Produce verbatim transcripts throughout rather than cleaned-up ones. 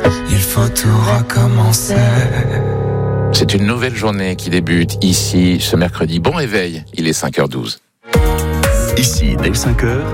il faut tout recommencer. C'est une nouvelle journée qui débute ici ce mercredi. Bon réveil, il est cinq heures douze. Ici, dès cinq heures,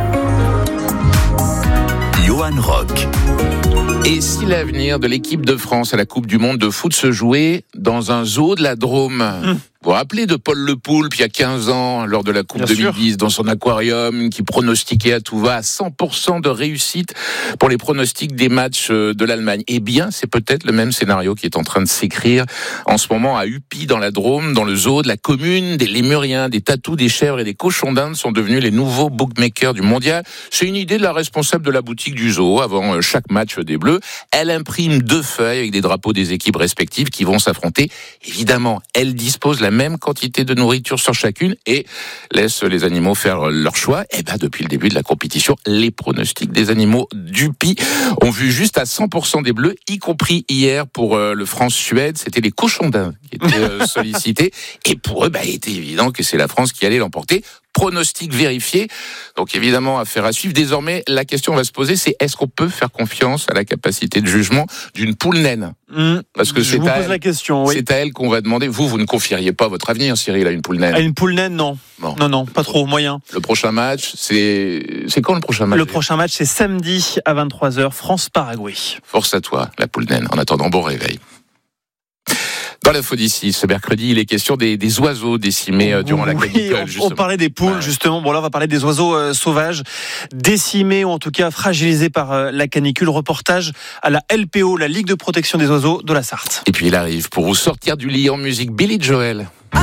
Johan Rock. Et si l'avenir de l'équipe de France à la Coupe du Monde de foot se jouait dans un zoo de la Drôme mmh. Vous vous rappelez de Paul Le Poulpe, il y a quinze ans, lors de la Coupe Bien deux mille dix, sûr. Dans son aquarium, qui pronostiquait à tout va à cent pour cent de réussite pour les pronostics des matchs de l'Allemagne. Eh bien, c'est peut-être le même scénario qui est en train de s'écrire en ce moment à Upi, dans la Drôme, dans le zoo de la commune. Des lémuriens, des tatous, des chèvres et des cochons d'Inde sont devenus les nouveaux bookmakers du mondial. C'est une idée de la responsable de la boutique du zoo avant chaque match des Bleus. Elle imprime deux feuilles avec des drapeaux des équipes respectives qui vont s'affronter. Évidemment, elle dispose la même quantité de nourriture sur chacune et laisse les animaux faire leur choix. Et ben, depuis le début de la compétition, les pronostics des animaux d'Upi ont vu juste à cent pour cent des Bleus, y compris hier pour euh, le France-Suède. C'était les cochons d'Inde qui étaient euh, sollicités. Et pour eux, bah, il était évident que c'est la France qui allait l'emporter. Pronostic vérifié. Donc évidemment, affaire à suivre. Désormais, la question va se poser, c'est est-ce qu'on peut faire confiance à la capacité de jugement d'une poule naine ? mmh, Parce que je c'est vous à pose elle, la question. Oui. C'est à elle qu'on va demander. Vous, vous ne confieriez pas votre avenir, Cyril, à une poule naine ? À une poule naine, non. Bon. Non, non, pas trop, moyen. Le prochain match, c'est c'est quand le prochain match ? Le prochain match, c'est samedi à vingt-trois heures, France-Paraguay. Force à toi, la poule naine. En attendant, bon réveil. Dans l'info d'ici, ce mercredi, il est question des, des oiseaux décimés euh, durant oui, la canicule. On, on parlait des poules, ouais. justement. Bon, là, on va parler des oiseaux euh, sauvages, décimés ou en tout cas fragilisés par euh, la canicule. Reportage à la L P O, la Ligue de protection des oiseaux de la Sarthe. Et puis, il arrive pour vous sortir du lit en musique, Billy Joel. En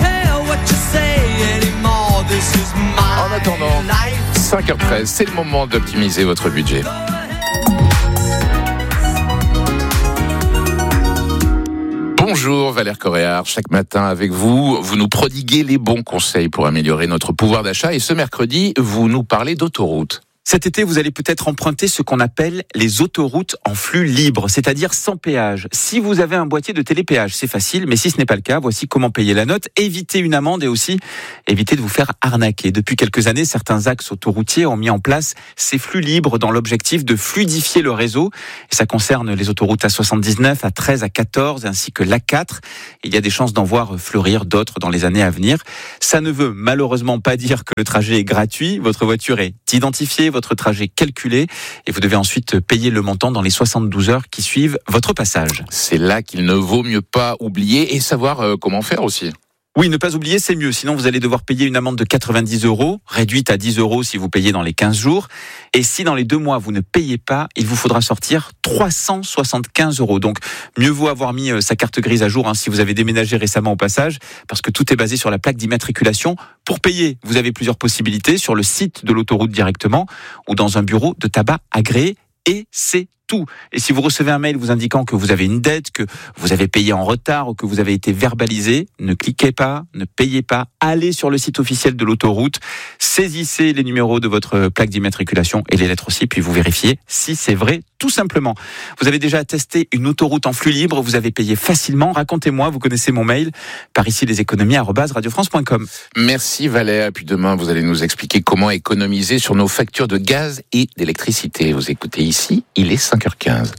attendant, cinq heures treize, c'est le moment d'optimiser votre budget. Bonjour Valère Coréard, chaque matin avec vous, vous nous prodiguez les bons conseils pour améliorer notre pouvoir d'achat et ce mercredi, vous nous parlez d'autoroute. Cet été, vous allez peut-être emprunter ce qu'on appelle les autoroutes en flux libre, c'est-à-dire sans péage. Si vous avez un boîtier de télépéage, c'est facile, mais si ce n'est pas le cas, voici comment payer la note, éviter une amende et aussi éviter de vous faire arnaquer. Depuis quelques années, certains axes autoroutiers ont mis en place ces flux libres dans l'objectif de fluidifier le réseau. Et ça concerne les autoroutes A soixante-dix-neuf, A treize, A quatorze ainsi que l'A quatre. Il y a des chances d'en voir fleurir d'autres dans les années à venir. Ça ne veut malheureusement pas dire que le trajet est gratuit. Votre voiture est identifiée, votre trajet calculé et vous devez ensuite payer le montant dans les soixante-douze heures qui suivent votre passage. C'est là qu'il ne vaut mieux pas oublier et savoir euh, comment faire aussi. Oui, ne pas oublier, c'est mieux. Sinon, vous allez devoir payer une amende de quatre-vingt-dix euros, réduite à dix euros si vous payez dans les quinze jours. Et si dans les deux mois, vous ne payez pas, il vous faudra sortir trois cent soixante-quinze euros. Donc, mieux vaut avoir mis sa carte grise à jour hein, si vous avez déménagé récemment au passage, parce que tout est basé sur la plaque d'immatriculation. Pour payer, vous avez plusieurs possibilités sur le site de l'autoroute directement ou dans un bureau de tabac agréé. Et c'est tout. Et si vous recevez un mail vous indiquant que vous avez une dette, que vous avez payé en retard ou que vous avez été verbalisé, ne cliquez pas, ne payez pas, allez sur le site officiel de l'autoroute, saisissez les numéros de votre plaque d'immatriculation et les lettres aussi, puis vous vérifiez si c'est vrai, tout simplement. Vous avez déjà testé une autoroute en flux libre, vous avez payé facilement, racontez-moi, vous connaissez mon mail, par ici les économies arobase radio france point com. Merci Valère, et puis demain vous allez nous expliquer comment économiser sur nos factures de gaz et d'électricité. Vous écoutez ici, il est cinq heures quinze.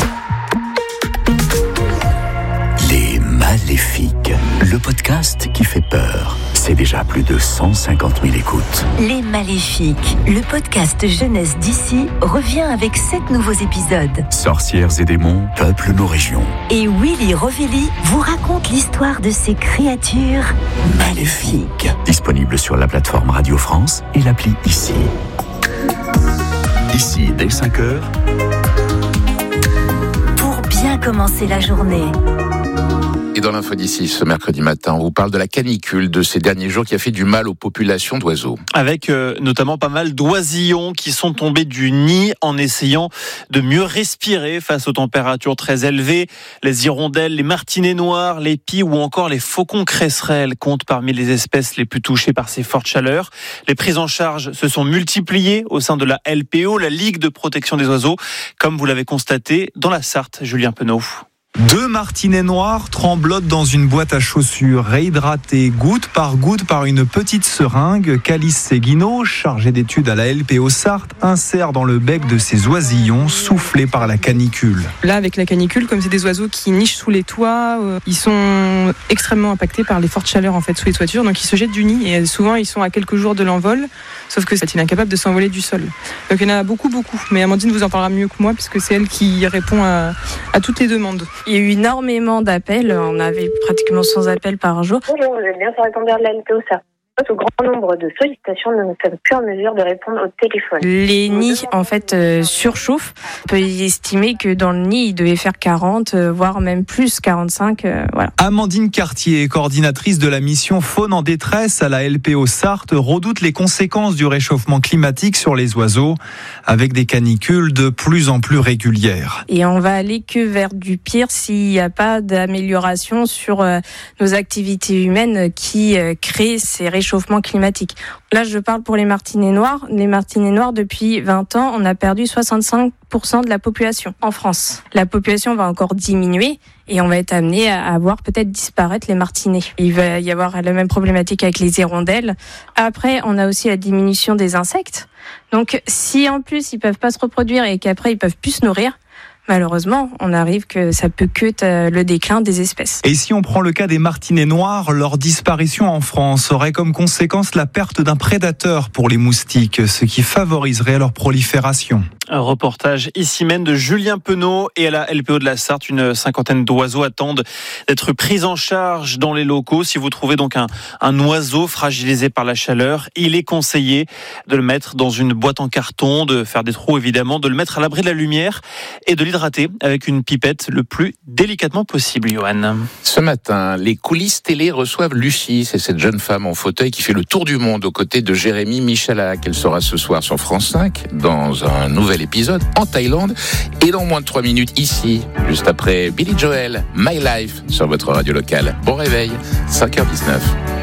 Les Maléfiques, le podcast qui fait peur. C'est déjà plus de cent cinquante mille écoutes. Les Maléfiques, le podcast jeunesse d'ici, revient avec sept nouveaux épisodes. Sorcières et démons peuplent nos régions. Et Willy Rovelli vous raconte l'histoire de ces créatures maléfiques. Disponible sur la plateforme Radio France et l'appli Ici. Ici, dès cinq heures. Pour bien commencer la journée. Et dans l'info d'ici, ce mercredi matin, on vous parle de la canicule de ces derniers jours qui a fait du mal aux populations d'oiseaux. Avec euh, notamment pas mal d'oisillons qui sont tombés du nid en essayant de mieux respirer face aux températures très élevées. Les hirondelles, les martinets noirs, les pies ou encore les faucons cresserelles comptent parmi les espèces les plus touchées par ces fortes chaleurs. Les prises en charge se sont multipliées au sein de la L P O, la Ligue de protection des oiseaux, comme vous l'avez constaté dans la Sarthe, Julien Penaud. Deux martinets noirs tremblotent dans une boîte à chaussures, réhydratées goutte par goutte par une petite seringue. Calice Seguino, chargé d'études à la L P O Sarthe, insère dans le bec de ces oisillons soufflés par la canicule. Là, avec la canicule, comme c'est des oiseaux qui nichent sous les toits, euh, ils sont extrêmement impactés par les fortes chaleurs en fait sous les toitures, donc ils se jettent du nid et souvent ils sont à quelques jours de l'envol, sauf que c'est incapable de s'envoler du sol. Donc il y en a beaucoup, beaucoup. Mais Amandine vous en parlera mieux que moi puisque c'est elle qui répond à, à toutes les demandes. Il y a eu énormément d'appels, on avait pratiquement cent appels par jour. Bonjour, vous êtes bien sur le répondeur de la L P O Sarthe. Au grand nombre de sollicitations, nous ne sommes plus en mesure de répondre au téléphone. Les nids, en fait, euh, surchauffent. On peut estimer que dans le nid, il devait faire quarante, euh, voire même plus, quarante-cinq. Euh, voilà. Amandine Cartier, coordinatrice de la mission Faune en détresse à la L P O Sarthe, redoute les conséquences du réchauffement climatique sur les oiseaux, avec des canicules de plus en plus régulières. Et on va aller que vers du pire s'il n'y a pas d'amélioration sur euh, nos activités humaines qui euh, créent ces réchauffements climatique. Là, je parle pour les martinets noirs. Les martinets noirs, depuis vingt ans, on a perdu soixante-cinq pour cent de la population en France. La population va encore diminuer et on va être amené à voir peut-être disparaître les martinets. Il va y avoir la même problématique avec les hirondelles. Après, on a aussi la diminution des insectes. Donc, si en plus, ils peuvent pas se reproduire et qu'après, ils peuvent plus se nourrir, malheureusement, on arrive que ça peut que le déclin des espèces. Et si on prend le cas des martinets noirs, leur disparition en France aurait comme conséquence la perte d'un prédateur pour les moustiques, ce qui favoriserait leur prolifération. Un reportage ici même de Julien Penaud et à la L P O de la Sarthe, une cinquantaine d'oiseaux attendent d'être pris en charge dans les locaux. Si vous trouvez donc un, un oiseau fragilisé par la chaleur, il est conseillé de le mettre dans une boîte en carton, de faire des trous évidemment, de le mettre à l'abri de la lumière et de l'hydrater avec une pipette le plus délicatement possible, Johan. Ce matin, les coulisses télé reçoivent Lucie, c'est cette jeune femme en fauteuil qui fait le tour du monde aux côtés de Jérémy Michalak. Elle sera ce soir sur France cinq dans un nouvel épisode en Thaïlande et dans moins de trois minutes ici, juste après Billy Joel, My Life sur votre radio locale. Bon réveil, cinq heures dix-neuf.